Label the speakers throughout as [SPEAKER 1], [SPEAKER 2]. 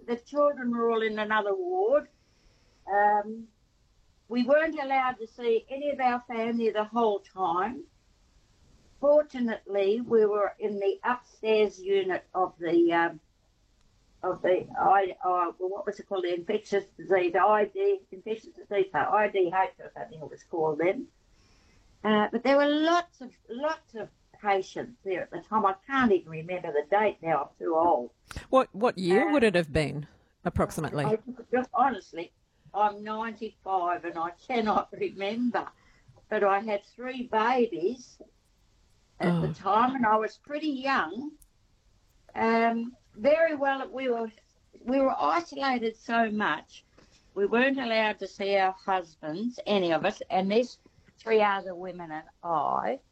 [SPEAKER 1] the children were all in another ward. We weren't allowed to see any of our family the whole time. Fortunately, we were in the upstairs unit of the what was it called, the infectious disease, infectious disease, IDH or something it was called then. But there were lots of patients there at the time. I can't even remember the date now. I'm too old.
[SPEAKER 2] What year would it have been, approximately?
[SPEAKER 1] Honestly, I'm 95 and I cannot remember. But I had 3 babies at the time, and I was pretty young. Very well, we were isolated so much. We weren't allowed to see our husbands, any of us, and there's 3 other women and I.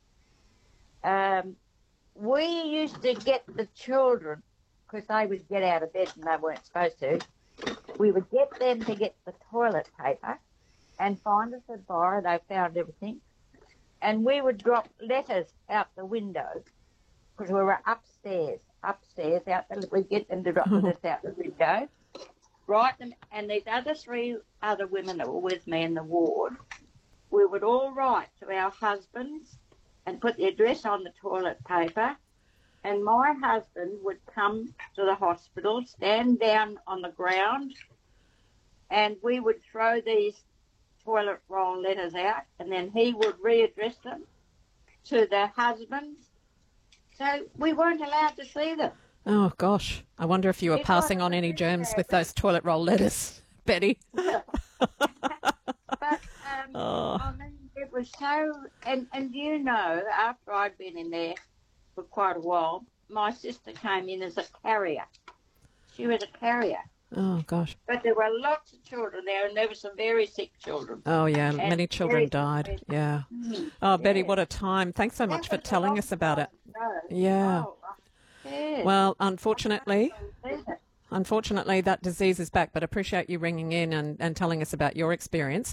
[SPEAKER 1] We used to get the children, because they would get out of bed and they weren't supposed to. We would get them to get the toilet paper and find us a bar. They found everything. And we would drop letters out the window because we were upstairs, we'd get them to drop letters out the window, write them, and these 3 other women that were with me in the ward, we would all write to our husbands and put the address on the toilet paper, and my husband would come to the hospital, stand down on the ground, and we would throw these toilet roll letters out, and then he would readdress them to their husbands. So we weren't allowed to see them.
[SPEAKER 2] Oh, gosh. I wonder if you were passing on any germs with those toilet roll letters, Betty.
[SPEAKER 1] But, I mean, it was so... And you know, after I'd been in there for quite a while, my sister came in as a carrier. She was a carrier.
[SPEAKER 2] Oh, gosh.
[SPEAKER 1] But there were lots of children there, and there were some very sick children.
[SPEAKER 2] Oh, yeah, many children died. Yeah. Oh, Betty, what a time. Thanks so much for telling us about it. Yeah. Well, unfortunately, that disease is back, but appreciate you ringing in and telling us about your experience.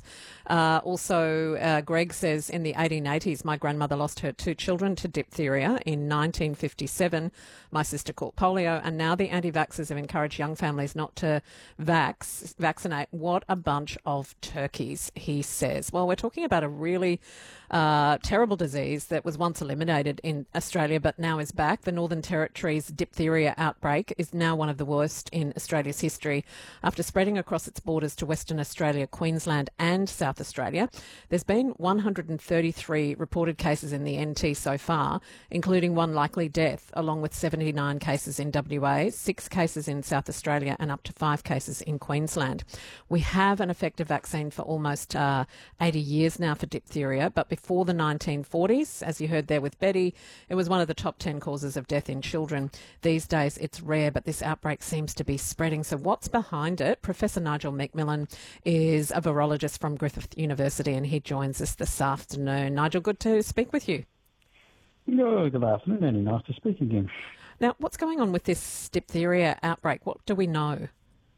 [SPEAKER 2] Also, Greg says in the 1880s, my grandmother lost her 2 children to diphtheria. In 1957, my sister caught polio, and now the anti-vaxxers have encouraged young families not to vaccinate. What a bunch of turkeys, he says. Well, we're talking about a really terrible disease that was once eliminated in Australia but now is back. The Northern Territory's diphtheria outbreak is now one of the worst in Australia's history after spreading across its borders to Western Australia, Queensland and South Australia. There's been 133 reported cases in the NT so far, including 1 likely death, along with 79 cases in WA, 6 cases in South Australia and up to 5 cases in Queensland. We have an effective vaccine for almost 80 years now for diphtheria, but before the 1940s, as you heard there with Betty, it was one of the top 10 causes of death in children. These days it's rare, but this outbreak seems to be spreading. So what's behind it? Professor Nigel McMillan is a virologist from Griffith University and he joins us this afternoon. Nigel, good to speak with you.
[SPEAKER 3] Good afternoon, Annie. Nice to speak again.
[SPEAKER 2] Now, what's going on with this diphtheria outbreak? What do we know?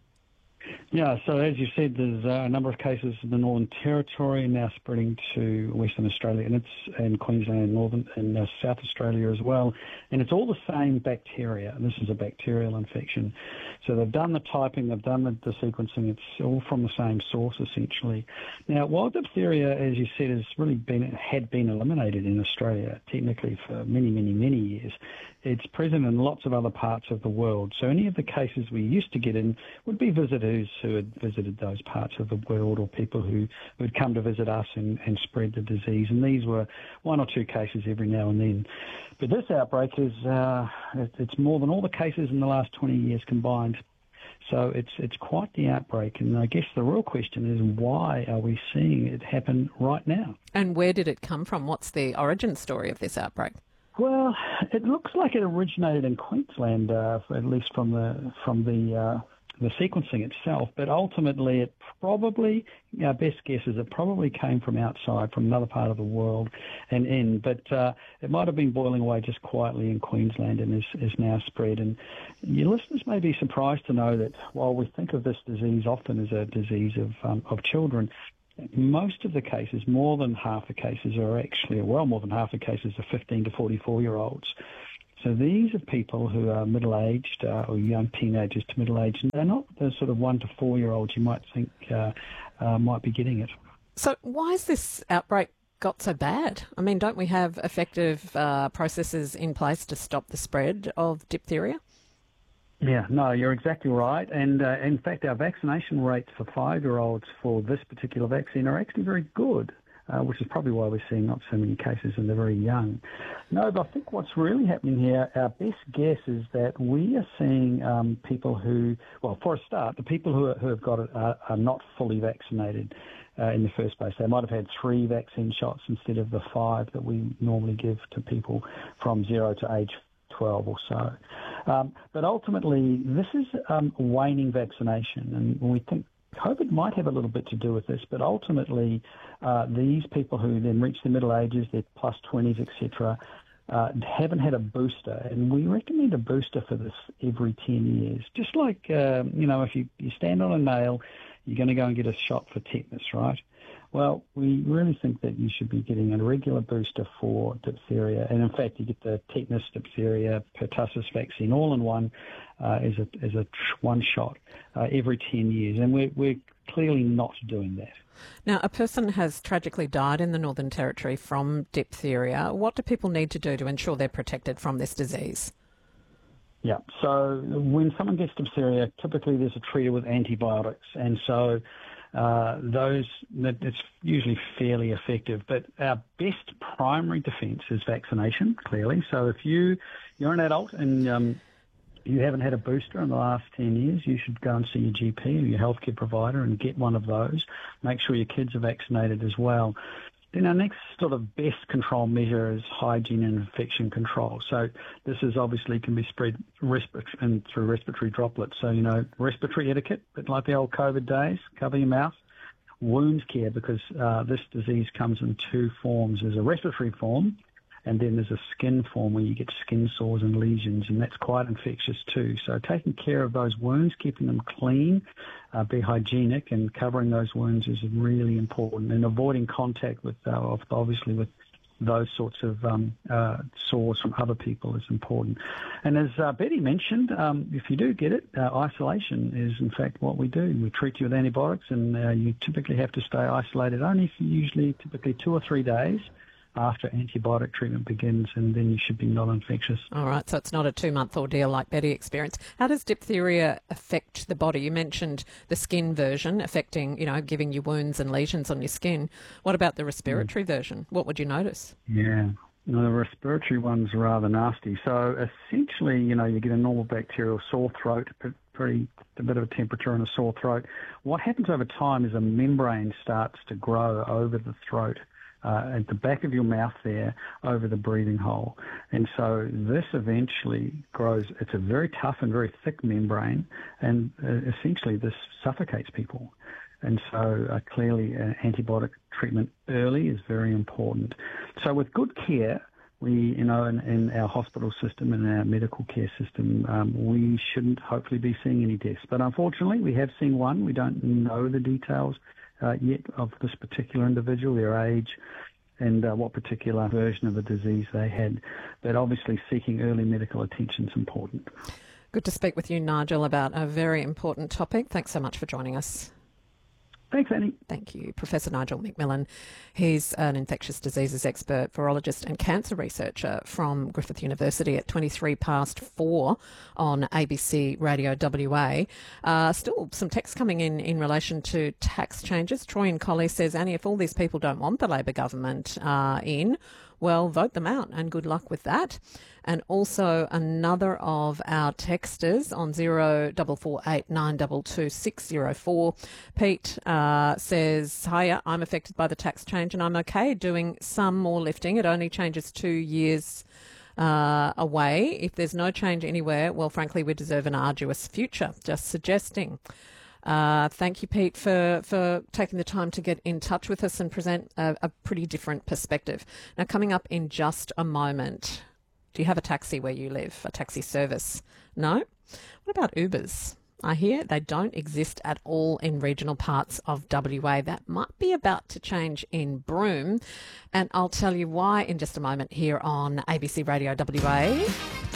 [SPEAKER 3] Yeah, so as you said, there's a number of cases in the Northern Territory now spreading to Western Australia, and it's in Queensland and South Australia as well. And it's all the same bacteria. This is a bacterial infection. So they've done the typing, they've done the sequencing. It's all from the same source, essentially. Now, while diphtheria, as you said, had been eliminated in Australia, technically for many, many, many years, it's present in lots of other parts of the world. So any of the cases we used to get in would be visitors who had visited those parts of the world or people who would come to visit us and spread the disease. And these were 1 or 2 cases every now and then. But this outbreak is it's more than all the cases in the last 20 years combined. So it's quite the outbreak. And I guess the real question is, why are we seeing it happen right now?
[SPEAKER 2] And where did it come from? What's the origin story of this outbreak?
[SPEAKER 3] Well, it looks like it originated in Queensland, at least from the sequencing itself. But ultimately, it probably, our best guess is it probably came from outside, from another part of the world and in. But it might have been boiling away just quietly in Queensland and is now spread. And your listeners may be surprised to know that while we think of this disease often as a disease of children, most of the cases, more than half the cases are actually, well, more than half the cases are 15 to 44-year-olds. So these are people who are middle-aged or young teenagers to middle-aged, and they're not the sort of 1 to 4-year-olds you might think might be getting it.
[SPEAKER 2] So why has this outbreak got so bad? I mean, don't we have effective processes in place to stop the spread of diphtheria?
[SPEAKER 3] Yeah, no, you're exactly right. And in fact, our vaccination rates for 5-year-olds for this particular vaccine are actually very good, which is probably why we're seeing not so many cases and they're very young. No, but I think what's really happening here, our best guess is that we are seeing people who, well, for a start, the people who have got it are not fully vaccinated in the first place. They might have had 3 vaccine shots instead of the 5 that we normally give to people from 0 to age 12 or so. But ultimately, this is waning vaccination, and we think COVID might have a little bit to do with this, but ultimately these people who then reach the middle ages, they're plus 20s, etc., haven't had a booster, and we recommend a booster for this every 10 years. Just like, if you stand on a nail, you're going to go and get a shot for tetanus, right? Well, we really think that you should be getting a regular booster for diphtheria, and in fact, you get the tetanus, diphtheria, pertussis vaccine all in one as a one shot every 10 years, and we're clearly not doing that.
[SPEAKER 2] Now, a person has tragically died in the Northern Territory from diphtheria. What do people need to do to ensure they're protected from this disease?
[SPEAKER 3] Yeah, so when someone gets diphtheria, typically there's a treatment with antibiotics, and so it's usually fairly effective. But our best primary defence is vaccination, clearly. So if you're an adult and you haven't had a booster in the last 10 years, you should go and see your GP or your healthcare provider and get one of those. Make sure your kids are vaccinated as well. Then our next sort of best control measure is hygiene and infection control. So this is obviously can be spread through respiratory droplets. So, respiratory etiquette, a bit like the old COVID days, cover your mouth. Wound care, because this disease comes in 2 forms. There's a respiratory form, and then there's a skin form where you get skin sores and lesions, and that's quite infectious too. So taking care of those wounds, keeping them clean, be hygienic, and covering those wounds is really important. And avoiding contact with, obviously, with those sorts of sores from other people is important. And as Betty mentioned, if you do get it, isolation is in fact what we do. We treat you with antibiotics, and you typically have to stay isolated only for typically 2 or 3 days after antibiotic treatment begins, and then you should be non-infectious.
[SPEAKER 2] All right, so it's not a 2-month ordeal like Betty experienced. How does diphtheria affect the body? You mentioned the skin version affecting, giving you wounds and lesions on your skin. What about the respiratory version? What would you notice?
[SPEAKER 3] Yeah. The respiratory one's rather nasty. So essentially, you get a normal bacterial sore throat, a bit of a temperature and a sore throat. What happens over time is a membrane starts to grow over the throat, at the back of your mouth there, over the breathing hole. And so this eventually grows. It's a very tough and very thick membrane, and essentially this suffocates people. And so clearly antibiotic treatment early is very important. So with good care, we, in our hospital system and our medical care system, we shouldn't hopefully be seeing any deaths. But unfortunately, we have seen one. We don't know the details yet of this particular individual, their age, and what particular version of the disease they had. But obviously seeking early medical attention is important.
[SPEAKER 2] Good to speak with you, Nigel, about a very important topic. Thanks so much for joining us.
[SPEAKER 3] Thanks, Annie.
[SPEAKER 2] Thank you. Professor Nigel McMillan. He's an infectious diseases expert, virologist and cancer researcher from Griffith University at 4:23 on ABC Radio WA. Still some text coming in relation to tax changes. Troy and Collie says, Annie, if all these people don't want the Labor government well, vote them out and good luck with that. And also another of our texters on 0448 922 604. Pete says, hiya, I'm affected by the tax change and I'm okay doing some more lifting. It only changes 2 years away. If there's no change anywhere, well, frankly, we deserve an arduous future. Just suggesting. Thank you, Pete, for taking the time to get in touch with us and present a pretty different perspective. Now, coming up in just a moment, do you have a taxi where you live, a taxi service? No? What about Ubers? I hear they don't exist at all in regional parts of WA. That might be about to change in Broome, and I'll tell you why in just a moment here on ABC Radio WA.